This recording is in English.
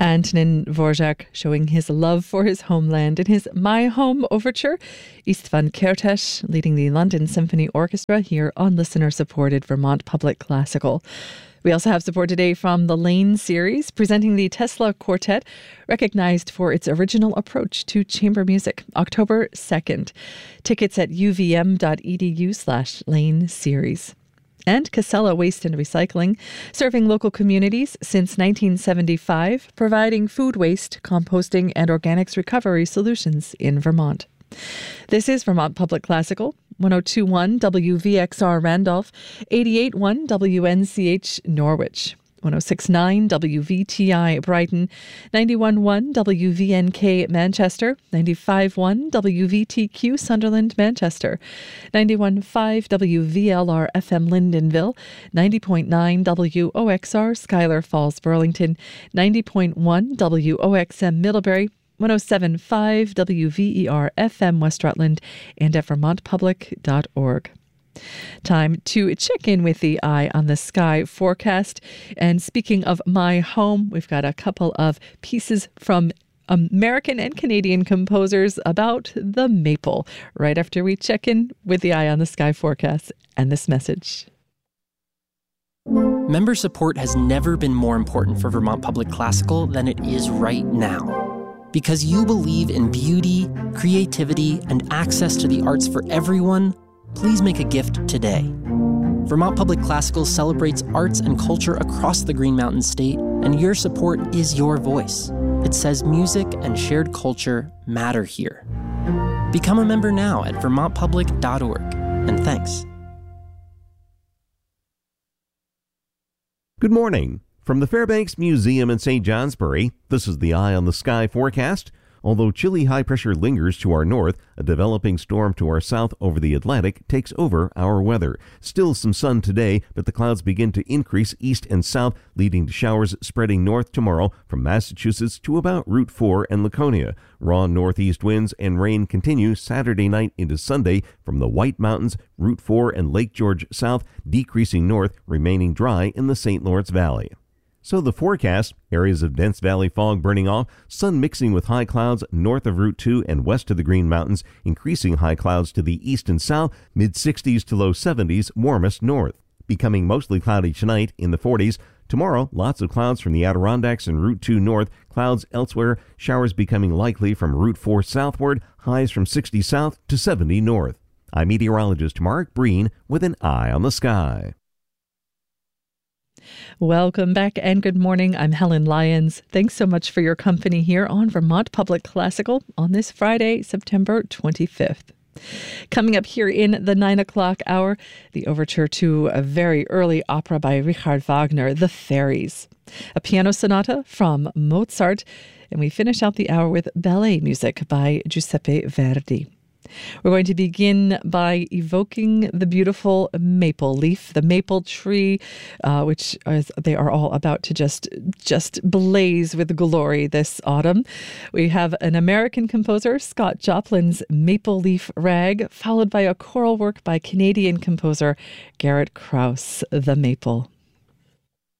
Antonin Dvorak showing his love for his homeland in his My Home Overture. Istvan Kertész leading the London Symphony Orchestra here on listener-supported Vermont Public Classical. We also have support today from the Lane series, presenting the Tesla Quartet, recognized for its original approach to chamber music, October 2nd. Tickets at uvm.edu/Lane series. And Casella Waste and Recycling, serving local communities since 1975, providing food waste, composting, and organics recovery solutions in Vermont. This is Vermont Public Classical, 102.1 WVXR Randolph, 88.1 WNCH Norwich, 106.9 WVTI Brighton, 91.1 WVNK Manchester, 95.1 WVTQ Sunderland Manchester, 91.5 WVLR FM Lyndonville, 90.9 WOXR Schuyler Falls Burlington, 90.1 WOXM Middlebury, 107.5 WVER FM West Rutland, and at vermontpublic.org. Time to check in with the Eye on the Sky forecast. And speaking of my home, we've got a couple of pieces from American and Canadian composers about the maple right after we check in with the Eye on the Sky forecast and this message. Member support has never been more important for Vermont Public Classical than it is right now. Because you believe in beauty, creativity, and access to the arts for everyone, please make a gift today. Vermont Public Classical celebrates arts and culture across the Green Mountain State, and your support is your voice. It says music and shared culture matter here. Become a member now at vermontpublic.org, and thanks. Good morning. From the Fairbanks Museum in St. Johnsbury, this is the Eye on the Sky forecast. Although chilly high pressure lingers to our north, a developing storm to our south over the Atlantic takes over our weather. Still some sun today, but the clouds begin to increase east and south, leading to showers spreading north tomorrow from Massachusetts to about Route 4 and Laconia. Raw northeast winds and rain continue Saturday night into Sunday from the White Mountains, Route 4 and Lake George south, decreasing north, remaining dry in the St. Lawrence Valley. So the forecast, areas of dense valley fog burning off, sun mixing with high clouds north of Route 2 and west of the Green Mountains, increasing high clouds to the east and south, mid-60s to low 70s, warmest north. Becoming mostly cloudy tonight in the 40s. Tomorrow, lots of clouds from the Adirondacks and Route 2 north, clouds elsewhere, showers becoming likely from Route 4 southward, highs from 60 south to 70 north. I'm meteorologist Mark Breen with an Eye on the Sky. Welcome back and good morning. I'm Helen Lyons. Thanks so much for your company here on Vermont Public Classical on this Friday, September 25th. Coming up here in the 9 o'clock hour, the overture to a very early opera by Richard Wagner, The Fairies, a piano sonata from Mozart, and we finish out the hour with ballet music by Giuseppe Verdi. We're going to begin by evoking the beautiful maple leaf, the maple tree, which they are all about to just blaze with glory this autumn. We have an American composer, Scott Joplin's Maple Leaf Rag, followed by a choral work by Canadian composer Garrett Krause, The Maple.